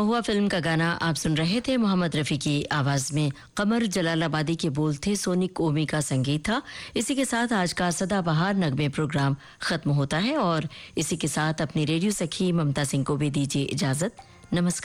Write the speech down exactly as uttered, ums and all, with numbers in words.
महुआ film का गाना आप सुन रहे थे मोहम्मद रफी की आवाज में। कमर जलालाबादी के बोल थे, सोनिक ओमी का संगीत था। इसी के साथ आज का सदाबहार नगमे प्रोग्राम खत्म होता है और इसी के साथ अपनी रेडियो सखी ममता सिंह को भी दीजिए इजाजत। नमस्कार।